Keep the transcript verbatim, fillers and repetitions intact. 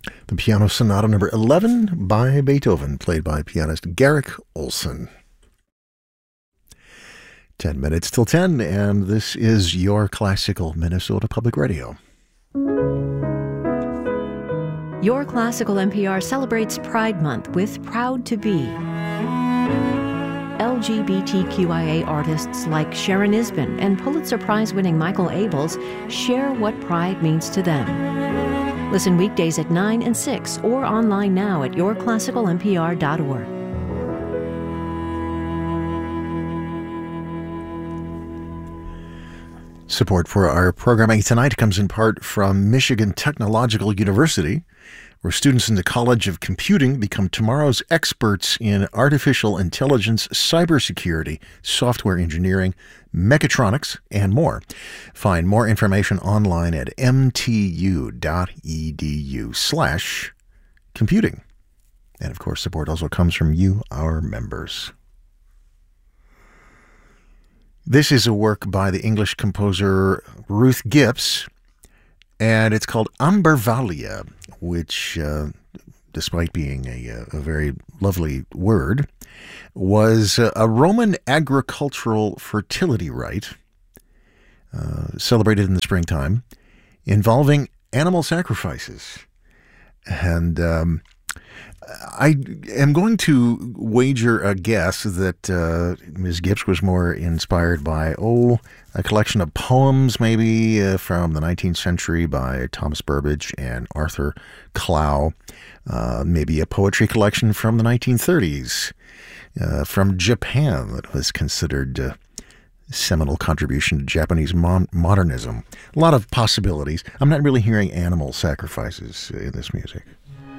The Piano Sonata number eleven by Beethoven, played by pianist Garrick Olson. Ten minutes till ten, and this is your Classical Minnesota Public Radio. Your Classical N P R celebrates Pride Month with Proud to Be. L G B T Q I A artists like Sharon Isbin and Pulitzer Prize-winning Michael Abels share what pride means to them. Listen weekdays at nine and six or online now at your classical n p r dot org. Support for our programming tonight comes in part from Michigan Technological University, where students in the College of Computing become tomorrow's experts in artificial intelligence, cybersecurity, software engineering, mechatronics, and more. Find more information online at m t u dot e d u slash computing. And of course, support also comes from you, our members. This is a work by the English composer Ruth Gipps, and it's called Ambervalia, which, uh, despite being a, a very lovely word, was a Roman agricultural fertility rite uh, celebrated in the springtime involving animal sacrifices. And um, I am going to wager a guess that uh, Miz Gipps was more inspired by, oh, a collection of poems maybe uh, from the nineteenth century by Thomas Burbage and Arthur Clow, uh, maybe a poetry collection from the nineteen thirties uh, from Japan that was considered a seminal contribution to Japanese mon- modernism. A lot of possibilities. I'm not really hearing animal sacrifices in this music.